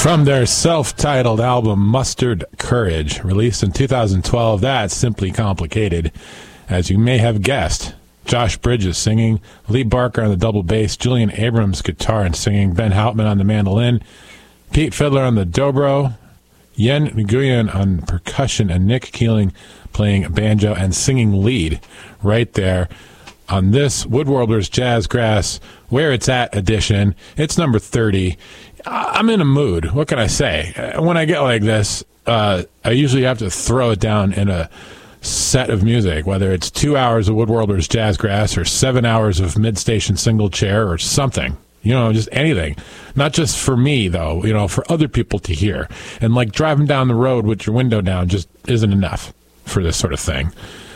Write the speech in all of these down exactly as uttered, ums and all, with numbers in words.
From their self-titled album, Mustard Courage, released in two thousand twelve, that's Simply Complicated. As you may have guessed, Josh Bridges singing, Lee Barker on the double bass, Julian Abrams guitar and singing, Ben Houtman on the mandolin, Pete Fiddler on the dobro, Yen Nguyen on percussion, and Nick Keeling playing banjo and singing lead right there on this Woodworlders Jazzgrass Where It's At edition. It's number thirty. I'm in a mood. What can I say? When I get like this, uh, I usually have to throw it down in a set of music, whether it's two hours of Woodworlders Jazzgrass or seven hours of Mid-Station Single Chair or something. You know, just anything. Not just for me, though, you know, for other people to hear. And like driving down the road with your window down just isn't enough for this sort of thing.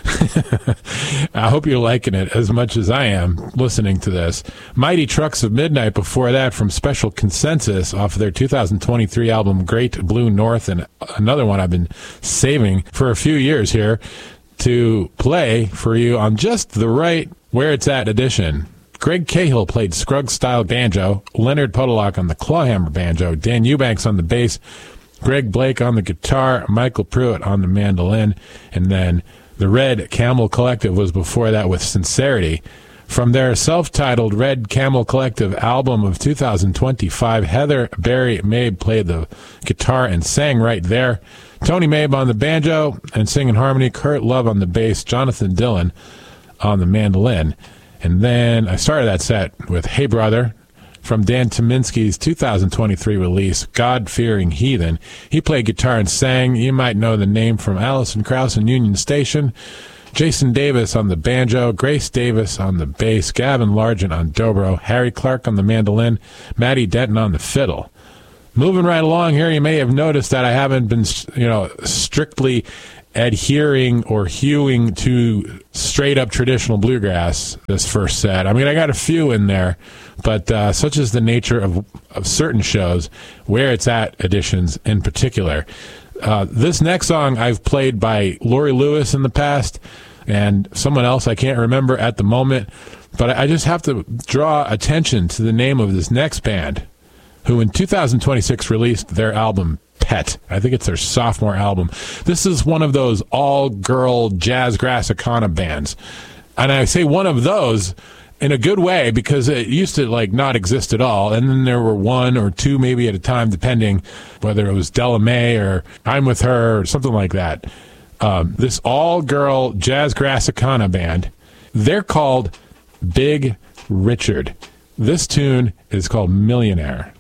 I hope you're liking it as much as I am listening to this. Mighty Trucks of Midnight before that from Special Consensus off of their two thousand twenty-three album Great Blue North, and another one I've been saving for a few years here to play for you on just the right Where It's At edition. Greg Cahill played Scruggs-style banjo, Leonard Podolak on the clawhammer banjo, Dan Eubanks on the bass, Greg Blake on the guitar, Michael Pruitt on the mandolin, and then the Red Camel Collective was before that with Sincerity. From their self-titled Red Camel Collective album of two thousand twenty-five, Heather Barry Mabe played the guitar and sang right there. Tony Mabe on the banjo and singing harmony, Kurt Love on the bass, Jonathan Dillon on the mandolin. And then I started that set with Hey Brother from Dan Tominski's two thousand twenty-three release, God-Fearing Heathen. He played guitar and sang. You might know the name from Alison Krauss and Union Station. Jason Davis on the banjo, Grace Davis on the bass, Gavin Largent on dobro, Harry Clark on the mandolin, Matty Denton on the fiddle. Moving right along here, you may have noticed that I haven't been, you know, strictly adhering or hewing to straight-up traditional bluegrass this first set. I mean, I got a few in there, but uh, such is the nature of, of certain shows, Where It's At editions in particular. Uh, this next song I've played by Lori Lewis in the past and someone else I can't remember at the moment, but I just have to draw attention to the name of this next band, who in two thousand twenty-six released their album Pet. I think it's their sophomore album. This is one of those all-girl jazz grassicana bands. And I say one of those in a good way because it used to like not exist at all. And then there were one or two maybe at a time, depending whether it was Della Mae or I'm With Her or something like that. Um, this all-girl jazz grassicana band, they're called Big Richard. This tune is called Millionaire.